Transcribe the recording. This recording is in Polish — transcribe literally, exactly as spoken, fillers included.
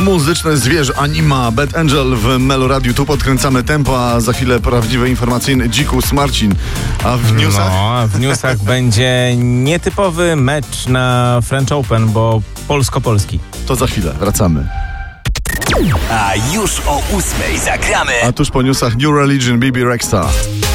muzyczne zwierzę, anima, Bad Angel w Meloradiu. Tu podkręcamy tempo, a za chwilę prawdziwy informacyjny Dzikus Marcin. A w newsach? No, w newsach będzie nietypowy mecz na French Open, bo polsko-polski. To za chwilę, wracamy. A już o ósmej zagramy. A tuż po newsach New Religion, Bibi Rexha.